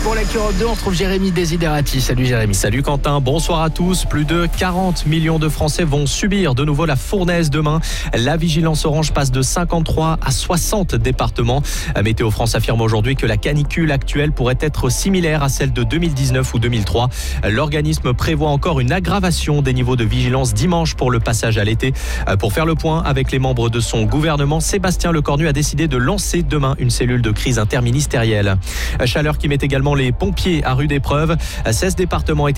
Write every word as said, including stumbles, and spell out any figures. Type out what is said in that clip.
pour la Q deux, on retrouve Jérémy Desiderati. Salut Jérémy. Salut Quentin, bonsoir à tous. Plus de quarante millions de Français vont subir de nouveau la fournaise demain. La vigilance orange passe de cinquante-trois à soixante départements. Météo France affirme aujourd'hui que la canicule actuelle pourrait être similaire à celle de deux mille dix-neuf ou deux mille trois. L'organisme prévoit encore une aggravation des niveaux de vigilance dimanche pour le passage à l'été. Pour faire le point avec les membres de son gouvernement, Sébastien Lecornu a décidé de lancer demain une cellule de crise interministérielle. Chaleur qui met également les pompiers à rude épreuve. seize départements étaient